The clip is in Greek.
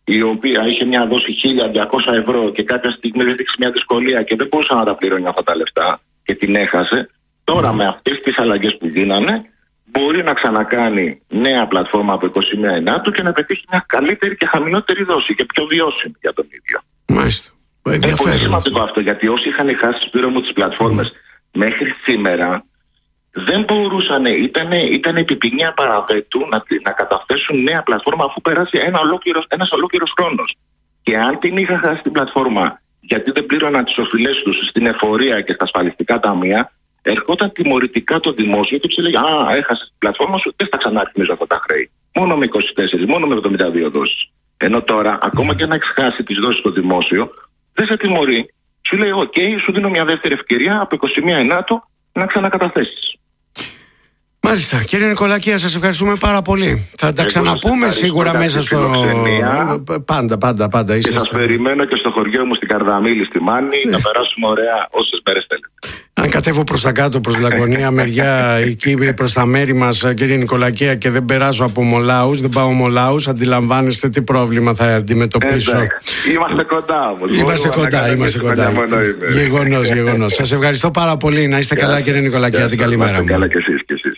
η οποία είχε μια δόση 1.200 ευρώ και κάποια στιγμή έδειξε μια δυσκολία και δεν μπορούσε να τα πληρώνει αυτά τα λεφτά και την έχασε. Τώρα με αυτές τις αλλαγές που γίνανε, μπορεί να ξανακάνει νέα πλατφόρμα από 21 Ενάτου και να πετύχει μια καλύτερη και χαμηλότερη δόση και πιο βιώσιμη για τον ίδιο. Μάλιστα. Είναι πολύ σημαντικό αυτό, γιατί όσοι είχαν χάσει Σπύρο μου τις πλατφόρμες μέχρι σήμερα δεν μπορούσαν, ήταν επιπηνία παραβέτου να καταθέσουν νέα πλατφόρμα αφού περάσει ένας ολόκληρος χρόνος. Και αν την είχα χάσει την πλατφόρμα γιατί δεν πλήρωναν τις οφειλές τους στην εφορία και στα ασφαλιστικά ταμεία, ερχόταν τιμωρητικά το δημόσιο και τους έλεγε έχασες την πλατφόρμα σου, δεν θα ξανάρθει αυτά τα χρέη. Μόνο με 24, μόνο με 72 δόσεις. Ενώ τώρα, ακόμα και να έχεις χάσει τις δόσεις στο δημόσιο, δεν σε τιμωρεί. Σου λέει, σου δίνω μια δεύτερη ευκαιρία από 21 Ενάτου να ξανακαταθέσεις. Μάλιστα. Κύριε Νικολακία, σας ευχαριστούμε πάρα πολύ. Θα τα ξαναπούμε σίγουρα μέσα στο. Πάντα. Και σας περιμένω και στο χωριό μου στην Καρδαμήλη, στη Μάνη, να περάσουμε ωραία όσες μέρες θέλετε. Αν κατέβω προς τα κάτω, προς Λακωνία, μεριά εκεί προς τα μέρη μας, κύριε Νικολακία, και δεν περάσω από Μολάους, δεν πάω Μολάους, αντιλαμβάνεστε τι πρόβλημα θα αντιμετωπίσω. Είμαστε κοντά όμως. Είμαστε κοντά. Γεγονός. Σας ευχαριστώ πάρα πολύ. Να είστε καλά, κύριε Νικολακία. Την καλή μέρα μου. Καλά και εσείς.